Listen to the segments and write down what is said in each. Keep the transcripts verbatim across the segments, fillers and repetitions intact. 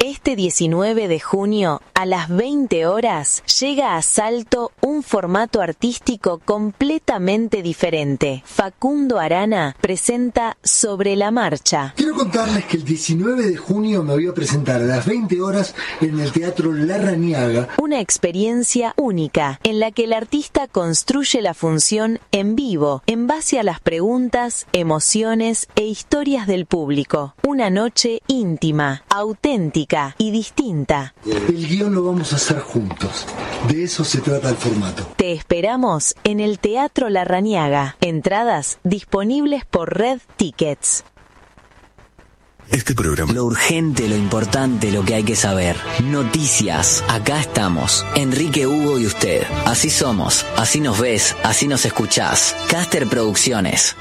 Este diecinueve de junio, a las veinte horas, llega a Salto un formato artístico completamente diferente. Facundo Arana presenta Sobre la Marcha. Quiero contarles que el diecinueve de junio me voy a presentar a las veinte horas en el Teatro Larrañaga. Una experiencia única en la que el artista construye la función en vivo, en base a las preguntas, emociones e historias del público. Una noche íntima, auténtica y distinta. El guión lo vamos a hacer juntos. De eso se trata el formato. Te esperamos en el Teatro Larrañaga. Entradas disponibles por Red Tickets. Este programa. Lo urgente, lo importante, lo que hay que saber. Noticias. Acá estamos. Enrique, Hugo y usted. Así somos. Así nos ves. Así nos escuchás. Caster Producciones.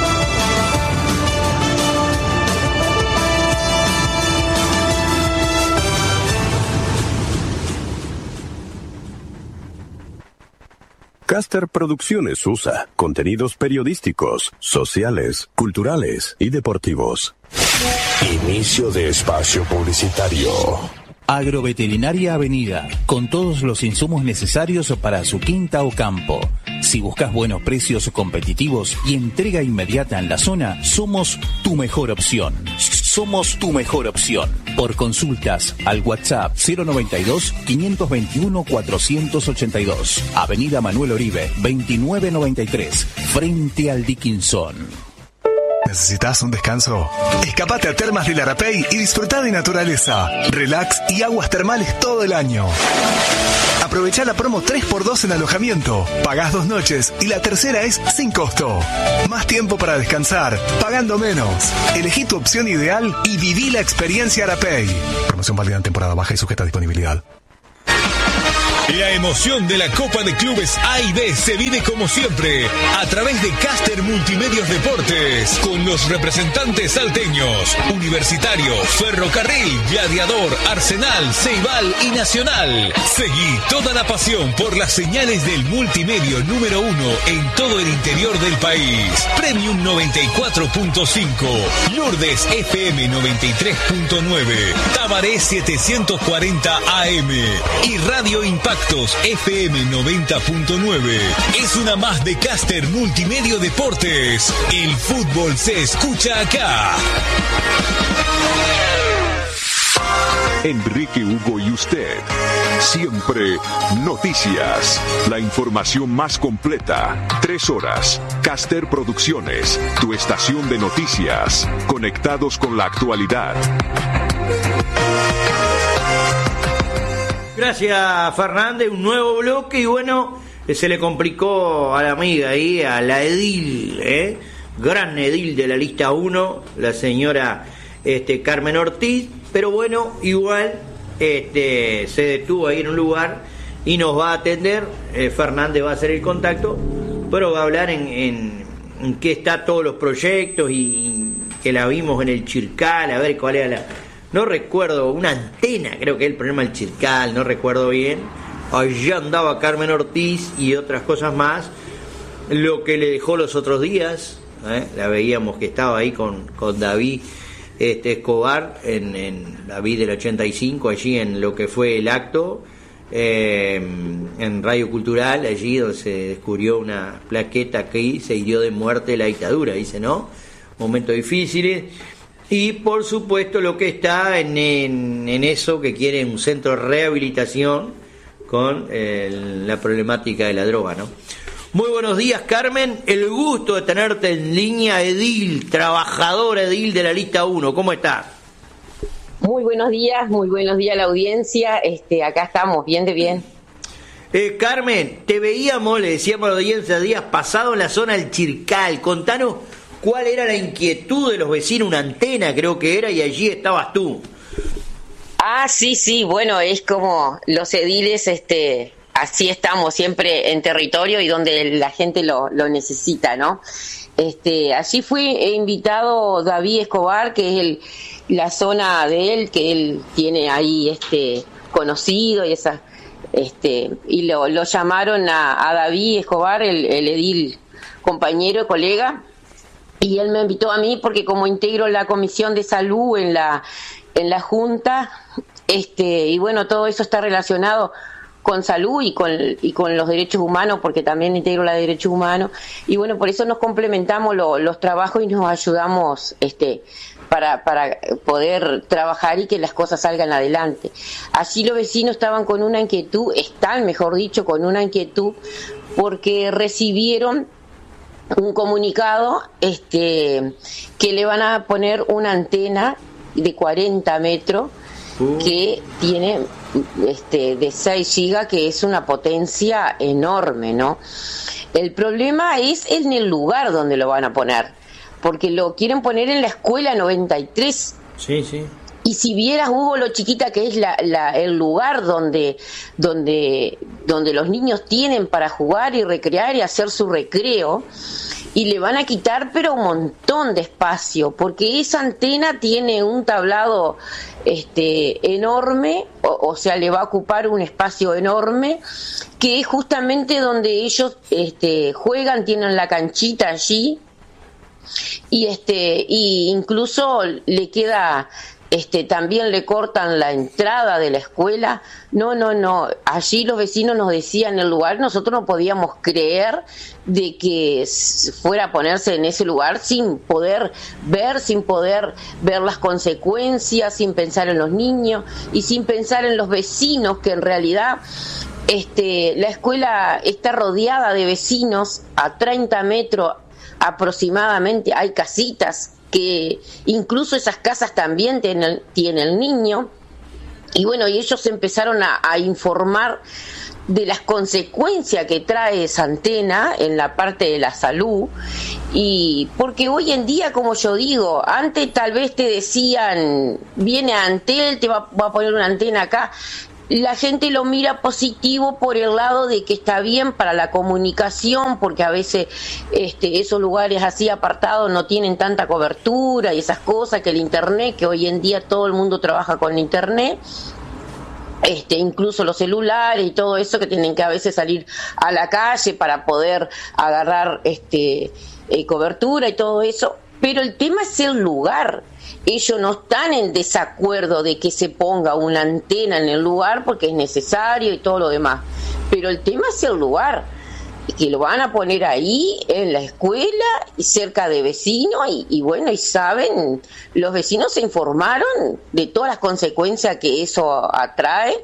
Caster Producciones U S A. Contenidos periodísticos, sociales, culturales y deportivos. Inicio de espacio publicitario. Agroveterinaria Avenida, con todos los insumos necesarios para su quinta o campo. Si buscas buenos precios competitivos y entrega inmediata en la zona, somos tu mejor opción. Somos tu mejor opción. Por consultas al WhatsApp cero noventa y dos, quinientos veintiuno, cuatrocientos ochenta y dos. Avenida Manuel Oribe, veintinueve noventa y tres, frente al Dickinson. ¿Necesitas un descanso? Escapate a Termas del Arapey y disfruta de naturaleza, relax y aguas termales todo el año. Aprovecha la promo tres por dos en alojamiento. Pagás dos noches y la tercera es sin costo. Más tiempo para descansar, pagando menos. Elegí tu opción ideal y viví la experiencia Arapey. Promoción válida en temporada baja y sujeta a disponibilidad. La emoción de la Copa de Clubes A y B se vive como siempre a través de Caster Multimedios Deportes con los representantes salteños, Universitario, Ferrocarril, Gladiador, Arsenal, Ceibal y Nacional. Seguí toda la pasión por las señales del multimedio número uno en todo el interior del país. Premium noventa y cuatro punto cinco, Lourdes F M noventa y tres punto nueve, Tabaré setecientos cuarenta A M y Radio Impacto F M noventa punto nueve. Es una más de Caster Multimedio Deportes. El fútbol se escucha acá. Enrique, Hugo y usted. Siempre noticias. La información más completa. Tres horas. Caster Producciones. Tu estación de noticias. Conectados con la actualidad. Gracias, Fernández. Un nuevo bloque y bueno, se le complicó a la amiga ahí, a la edil, ¿eh? Gran edil de la lista uno, la señora este, Carmen Ortiz, pero bueno, igual este, se detuvo ahí en un lugar y nos va a atender. eh, Fernández va a hacer el contacto, pero va a hablar en, en, en qué está todos los proyectos y, y que la vimos en el Chircal, a ver cuál era la... No recuerdo, una antena, creo que es el problema del Chircal, no recuerdo bien. Allí andaba Carmen Ortiz y otras cosas más. Lo que le dejó los otros días, ¿eh? La veíamos que estaba ahí con, con David este, Escobar, en, en David del ochenta y cinco, allí en lo que fue el acto, eh, en Radio Cultural, allí donde se descubrió una plaqueta que se hirió de muerte la dictadura, dice, ¿no? Momentos difíciles. Y por supuesto lo que está en, en, en eso que quiere un centro de rehabilitación con eh, la problemática de la droga, ¿no? Muy buenos días, Carmen, el gusto de tenerte en línea, edil, trabajadora edil de la lista uno, ¿cómo estás? Muy buenos días, muy buenos días a la audiencia, este, acá estamos, bien de bien. Eh, Carmen, te veíamos, le decíamos a la audiencia días pasados en la zona del Chircal, contanos cuál era la inquietud de los vecinos, una antena creo que era, y allí estabas tú. Ah, sí, sí, bueno, es como los ediles, este, así estamos siempre en territorio y donde la gente lo, lo necesita, ¿no? Este, allí fue invitado David Escobar, que es el, la zona de él, que él tiene ahí, este, conocido y esa, este, y lo, lo llamaron a, a David Escobar, el, el edil compañero, colega. Y él me invitó a mí porque como integro la comisión de salud en la en la junta, este y bueno, todo eso está relacionado con salud y con y con los derechos humanos, porque también integro la de derechos humanos, y bueno, por eso nos complementamos lo, los trabajos y nos ayudamos este para para poder trabajar y que las cosas salgan adelante. Allí los vecinos estaban con una inquietud, están, mejor dicho, con una inquietud, porque recibieron un comunicado este que le van a poner una antena de cuarenta metros uh. que tiene este de seis gigas, que es una potencia enorme, ¿no? El problema es en el lugar donde lo van a poner, porque lo quieren poner en la escuela noventa y tres. Sí, sí. Y si vieras, Hugo, lo chiquita que es la, la, el lugar donde, donde, donde los niños tienen para jugar y recrear y hacer su recreo, y le van a quitar pero un montón de espacio, porque esa antena tiene un tablado este enorme, o, o sea, le va a ocupar un espacio enorme, que es justamente donde ellos este juegan, tienen la canchita allí, y este y incluso le queda este también le cortan la entrada de la escuela. No, no, no, allí los vecinos nos decían en el lugar, nosotros no podíamos creer de que fuera a ponerse en ese lugar sin poder ver, sin poder ver las consecuencias, sin pensar en los niños y sin pensar en los vecinos, que en realidad este la escuela está rodeada de vecinos a treinta metros aproximadamente, hay casitas que incluso esas casas también tienen, tienen el niño, y bueno, y ellos empezaron a, a informar de las consecuencias que trae esa antena en la parte de la salud, y porque hoy en día, como yo digo, antes tal vez te decían, viene Antel, te va, va a poner una antena acá. La gente lo mira positivo por el lado de que está bien para la comunicación, porque a veces este, esos lugares así apartados no tienen tanta cobertura y esas cosas, que el internet, que hoy en día todo el mundo trabaja con internet, este, incluso los celulares y todo eso, que tienen que a veces salir a la calle para poder agarrar este, eh, cobertura y todo eso. Pero el tema es el lugar. Ellos no están en desacuerdo de que se ponga una antena en el lugar porque es necesario y todo lo demás. Pero el tema es el lugar, que lo van a poner ahí en la escuela y cerca de vecinos, y, y bueno, y saben, los vecinos se informaron de todas las consecuencias que eso atrae,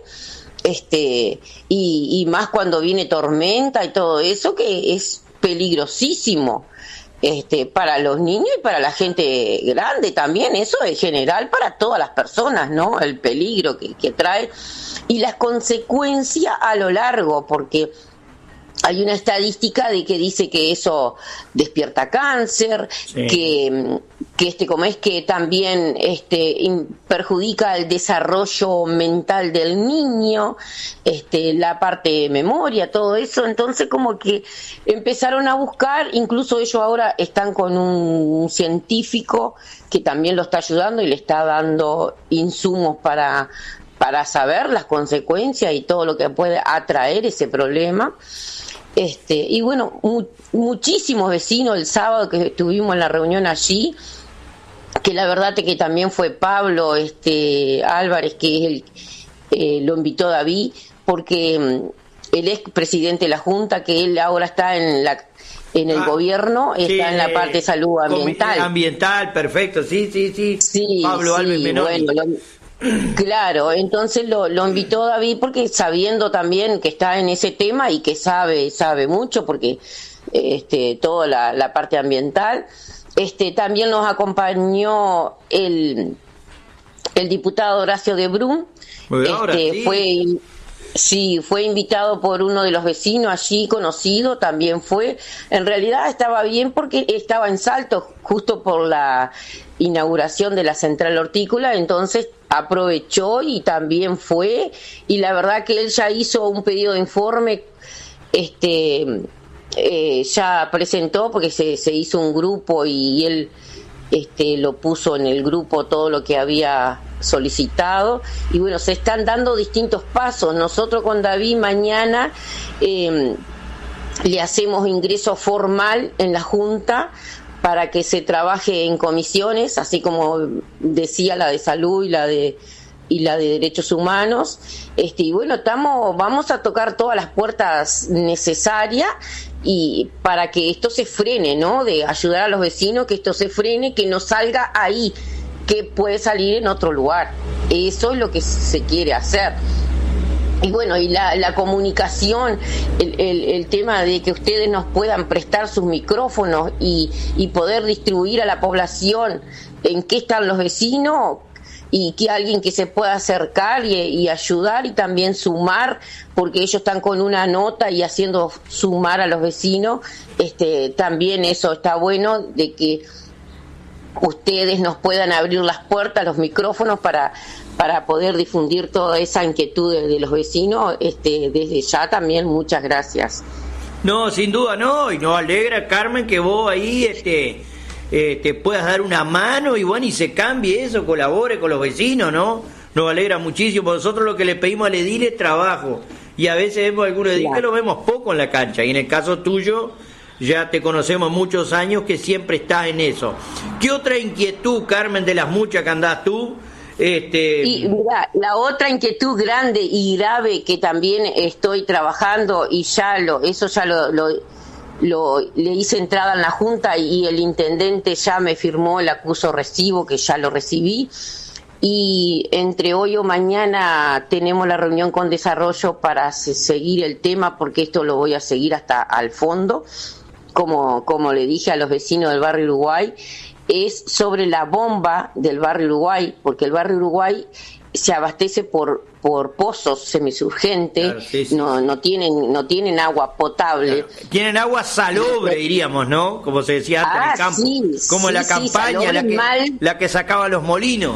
este y, y más cuando viene tormenta y todo eso, que es peligrosísimo. Este, para los niños y para la gente grande también, eso es general para todas las personas, ¿no? El peligro que, que trae y las consecuencias a lo largo, porque hay una estadística de que dice que eso despierta cáncer, sí. que, que este como es que también este perjudica el desarrollo mental del niño, este la parte de memoria, todo eso. Entonces como que empezaron a buscar, incluso ellos ahora están con un científico que también lo está ayudando y le está dando insumos para para saber las consecuencias y todo lo que puede atraer ese problema. Este, y bueno, mu- muchísimos vecinos el sábado que estuvimos en la reunión allí, que la verdad es que también fue Pablo este Álvarez, que es el, eh, lo invitó David, porque um, el ex presidente de la Junta, que él ahora está en la en el ah, gobierno, está sí, en la parte de salud ambiental. Ambiental, perfecto, sí, sí, sí. sí Pablo sí, Álvarez Menoni. Bueno, lo, Claro, entonces lo, lo invitó David porque sabiendo también que está en ese tema y que sabe sabe mucho, porque este toda la, la parte ambiental. Este también nos acompañó el el diputado Horacio de Brum. Bueno, ahora, este sí. fue sí fue invitado por uno de los vecinos allí conocido, también fue. En realidad estaba bien porque estaba en Salto justo por la inauguración de la central hortícola, entonces aprovechó y también fue, y la verdad que él ya hizo un pedido de informe, este eh, ya presentó, porque se, se hizo un grupo y él este lo puso en el grupo todo lo que había solicitado, y bueno, se están dando distintos pasos. Nosotros con David mañana eh, le hacemos ingreso formal en la Junta para que se trabaje en comisiones, así como decía la de salud y la de y la de derechos humanos, este, y bueno, estamos, vamos a tocar todas las puertas necesarias y para que esto se frene, ¿no? De ayudar a los vecinos, que esto se frene, que no salga ahí, que puede salir en otro lugar. Eso es lo que se quiere hacer. Y bueno, y la, la comunicación, el, el, el tema de que ustedes nos puedan prestar sus micrófonos y, y poder distribuir a la población en qué están los vecinos, y que alguien que se pueda acercar y, y ayudar y también sumar, porque ellos están con una nota y haciendo sumar a los vecinos, este, también eso está bueno, de que ustedes nos puedan abrir las puertas, los micrófonos para para poder difundir toda esa inquietud de, de los vecinos. Este, desde ya también muchas gracias. No, sin duda no, y nos alegra, Carmen, que vos ahí este, eh, te puedas dar una mano y bueno, y se cambie eso, colabore con los vecinos, ¿no? Nos alegra muchísimo. Nosotros lo que le pedimos al edil es trabajo, y a veces vemos algunos edil que lo vemos poco en la cancha, y en el caso tuyo ya te conocemos muchos años que siempre estás en eso. ¿Qué otra inquietud, Carmen, de las muchas que andás tú? Este... Y mira, la otra inquietud grande y grave que también estoy trabajando, y ya lo, eso ya lo, lo, lo le hice entrada en la Junta y el intendente ya me firmó el acuso recibo, que ya lo recibí, y entre hoy o mañana tenemos la reunión con Desarrollo para se, seguir el tema, porque esto lo voy a seguir hasta al fondo, como, como le dije a los vecinos del barrio Uruguay. Es sobre la bomba del barrio Uruguay, porque el barrio Uruguay se abastece por por pozos semisurgentes, claro, sí, sí. no no tienen no tienen agua potable. Claro. Tienen agua salobre, diríamos, ¿no? Como se decía antes, ah, en el campo. Sí, como sí, la campaña, sí, la, que, mal. la que sacaba los molinos.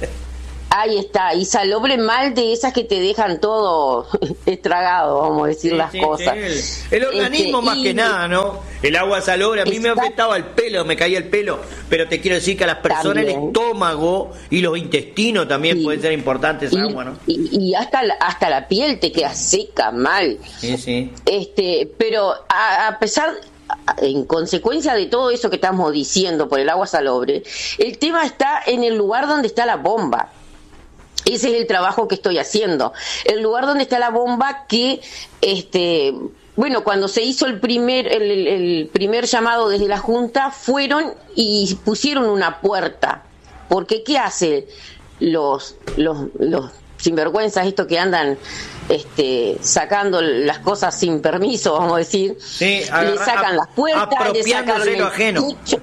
Ahí está, y salobre mal de esas que te dejan todo estragado, vamos a decir sí, las sí, cosas. Sí. El organismo este, más y, que nada, ¿no? El agua salobre, a mí está, me afectaba el pelo, me caía el pelo, pero te quiero decir que a las personas también. El estómago y los intestinos también sí. pueden ser importantes esa agua, ¿no? Y, y hasta, la, hasta la piel te queda seca, mal. Sí, sí. Este, pero a, a pesar... en consecuencia de todo eso que estamos diciendo por el agua salobre, el tema está en el lugar donde está la bomba. Ese es el trabajo que estoy haciendo. El lugar donde está la bomba que, este, bueno, cuando se hizo el primer, el, el, el primer llamado desde la Junta, fueron y pusieron una puerta. Porque ¿qué hace los, los, los sinvergüenzas estos que andan este, sacando las cosas sin permiso, vamos a decir? Sí, le sacan las puertas, le sacan el ajeno. techo.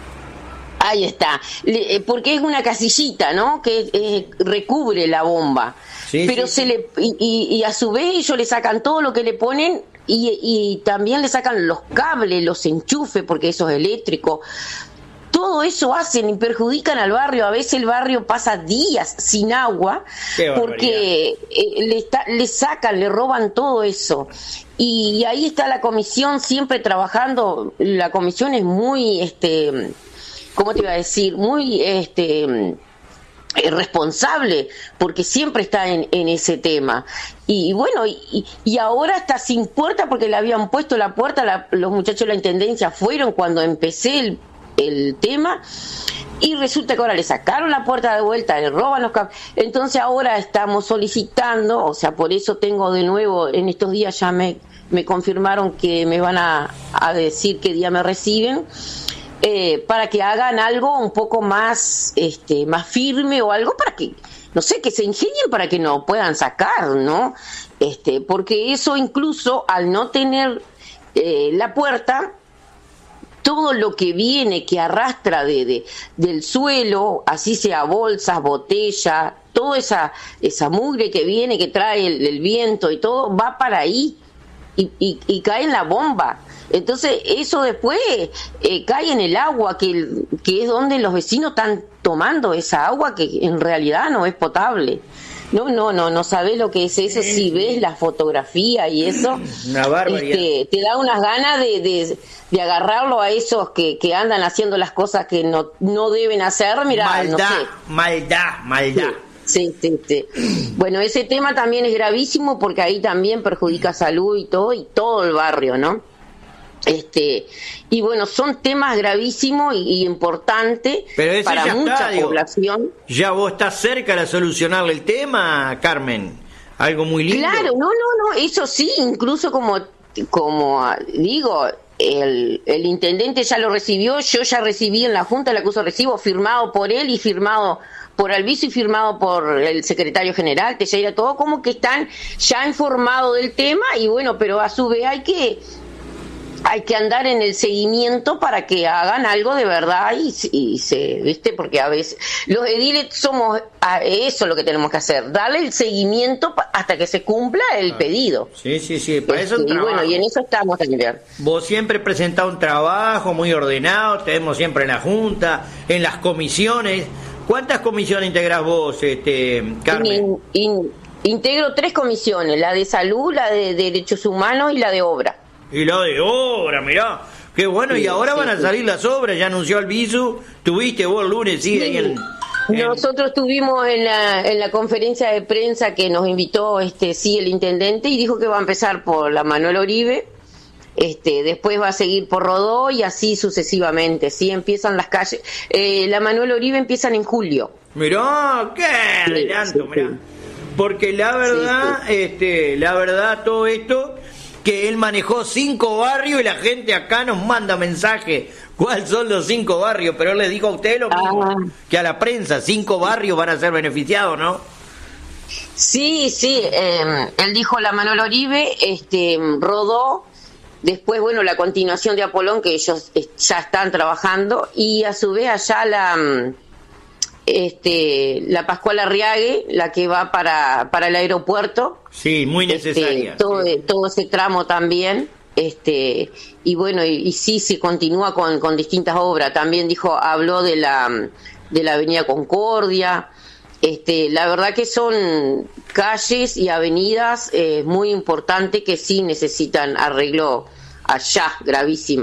Ahí está, le, porque es una casillita, ¿no? Que eh, recubre la bomba, sí, pero sí, se sí. le y, y, y a su vez ellos le sacan todo lo que le ponen y, y también le sacan los cables, los enchufes, porque eso es eléctrico. Todo eso hacen y perjudican al barrio. A veces el barrio pasa días sin agua porque eh, le, está, le sacan, le roban todo eso. Y, y ahí está la comisión siempre trabajando. La comisión es muy, este, ¿cómo te iba a decir? Muy, este, responsable, porque siempre está en, en ese tema. Y, y bueno, y, y ahora está sin puerta porque le habían puesto la puerta, la, los muchachos de la intendencia fueron cuando empecé el el tema y resulta que ahora le sacaron la puerta de vuelta, le roban los cables. Entonces ahora estamos solicitando, o sea, por eso tengo de nuevo, en estos días ya me, me confirmaron que me van a, a decir qué día me reciben, eh, para que hagan algo un poco más, este, más firme o algo para que, no sé, que se ingenien para que nos puedan sacar, ¿no? Este, porque eso incluso al no tener eh, la puerta, todo lo que viene, que arrastra de, de del suelo, así sea bolsas, botellas, toda esa esa mugre que viene, que trae el, el viento y todo, va para ahí y, y, y cae en la bomba. Entonces eso después eh, cae en el agua, que, que es donde los vecinos están tomando esa agua que en realidad no es potable. No, no, no, no sabés lo que es eso. Si ves la fotografía y eso, una barbaridad. Este, te da unas ganas de, de, de agarrarlo a esos que, que andan haciendo las cosas que no, no deben hacer. Mirá, maldad, no sé. maldad, maldad. Sí, sí, sí, sí. Bueno, ese tema también es gravísimo porque ahí también perjudica salud y todo, y todo el barrio, ¿no? Este, y bueno, son temas gravísimos y, y importantes para ya mucha está, digo, población. Ya vos estás cerca de solucionarle el tema, Carmen. Algo muy lindo. Claro, no, no, no, eso sí, incluso como, como digo, el, el intendente ya lo recibió, yo ya recibí en la Junta el acuso recibo firmado por él y firmado por Alviso y firmado por el secretario general, Teixeira, todo como que están ya informados del tema y bueno, pero a su vez hay que hay que andar en el seguimiento para que hagan algo de verdad y, y se, ¿viste? Porque a veces los ediles somos a eso lo que tenemos que hacer, darle el seguimiento hasta que se cumpla el ah, pedido. Sí, sí, sí, para eso este, y bueno, y en eso estamos también. Vos siempre presentás un trabajo muy ordenado, tenemos siempre en la Junta, en las comisiones. ¿Cuántas comisiones integrás vos, este, Carmen? In, in, integro tres comisiones, la de salud, la de derechos humanos y la de obra. Y la de obra, mirá, qué bueno, sí, y ahora sí, van a salir sí. las obras, ya anunció Albizu, tuviste vos el lunes, sí, sí. ahí en, en... Nosotros estuvimos en la, en la conferencia de prensa que nos invitó, este, sí, el intendente, y dijo que va a empezar por la Manuel Oribe, este, después va a seguir por Rodó y así sucesivamente, sí, empiezan las calles, eh, la Manuel Oribe empiezan en julio. Mirá, qué adelanto, sí, mirá, sí. porque la verdad, sí, sí. este, la verdad, todo esto... que él manejó cinco barrios y la gente acá nos manda mensaje cuáles son los cinco barrios, pero él le dijo a usted lo mismo ah. que a la prensa, cinco barrios van a ser beneficiados, ¿no? Sí, sí, eh, él dijo la Manuel Oribe, este, Rodó, después, bueno, la continuación de Apolón, que ellos ya están trabajando, y a su vez allá la... este la Pascual Arriague, la que va para para el aeropuerto, sí, muy necesaria, este, todo, sí. todo ese tramo también, este y bueno, y, y sí se continúa con, con distintas obras, también dijo, habló de la de la avenida Concordia, este la verdad que son calles y avenidas eh, muy importantes que sí necesitan arreglo allá, gravísima.